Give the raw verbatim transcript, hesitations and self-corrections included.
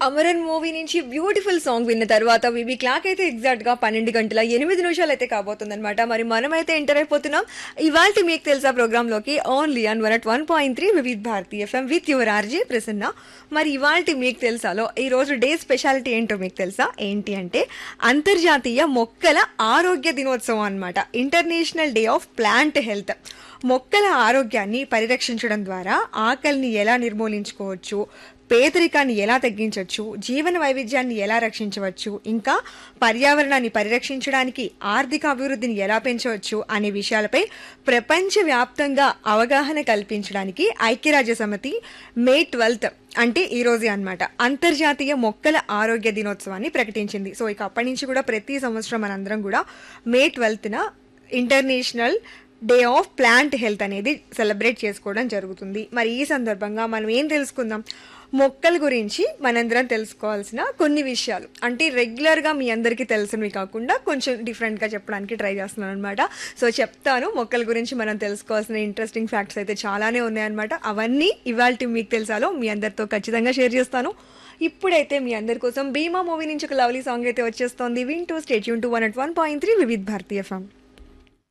Amaran movie నుంచి beautiful song విన్న తర్వాత వివి క్లాక్ అయితే ఎగ్జాక్ట్ గా పన్నెండు గంటల ఎనిమిది నిమిషాలు అయితే కాబోతుంది అనమాట. మరి మనమైతే ఎంటర్ అయిపోతున్నాం ఇవాళ మీకు తెలుసా ప్రోగ్రామ్ లోకి only an one at one point three Vividh Bharati FM with your RJ Prasanna. మరి ఇవాళ మీకు తెలుసాలో ఈ రోజు డే స్పెషాలిటీ ఏంటో మీకు తెలుసా? ఏంటి అంటే అంతర్జాతీయ మొక్కల ఆరోగ్య దినోత్సవం అనమాట. International day of plant health. మొక్కల ఆరోగ్యాన్ని పరిరక్షించడం ద్వారా ఆకలిని ఎలా నిర్మూలించుకోవచ్చు, పేదరికాన్ని ఎలా తగ్గించవచ్చు, జీవన వైవిధ్యాన్ని ఎలా రక్షించవచ్చు, ఇంకా పర్యావరణాన్ని పరిరక్షించడానికి ఆర్థిక అభివృద్ధిని ఎలా పెంచవచ్చు అనే విషయాలపై ప్రపంచవ్యాప్తంగా అవగాహన కల్పించడానికి ఐక్యరాజ్య సమితి మే ట్వెల్త్ అంటే ఈ రోజే అన్నమాట అంతర్జాతీయ మొక్కల ఆరోగ్య దినోత్సవాన్ని ప్రకటించింది. సో ఇక అప్పటి నుంచి కూడా ప్రతి సంవత్సరం మనందరం కూడా మే ట్వెల్త్న international day of plant health అనేది సెలబ్రేట్ చేసుకోవడం జరుగుతుంది. మరి ఈ సందర్భంగా మనం ఏం తెలుసుకుందాం? మొక్కల గురించి మనందరం తెలుసుకోవాల్సిన కొన్ని విషయాలు, అంటే రెగ్యులర్గా మీ అందరికీ తెలిసినవి కాకుండా కొంచెం డిఫరెంట్గా చెప్పడానికి ట్రై చేస్తున్నాను అనమాట. సో చెప్తాను, మొక్కల గురించి మనం తెలుసుకోవాల్సిన ఇంట్రెస్టింగ్ ఫ్యాక్ట్స్ అయితే చాలానే ఉన్నాయన్నమాట. అవన్నీ ఇవాళ మీకు తెలుసాలో మీ అందరితో ఖచ్చితంగా షేర్ చేస్తాను. ఇప్పుడైతే మీ అందరి కోసం భీమా మూవీ నుంచి ఒక లవ్లీ సాంగ్ అయితే వచ్చేస్తోంది. వింటూ stay tune to one at one point three Vividh Bharati FM.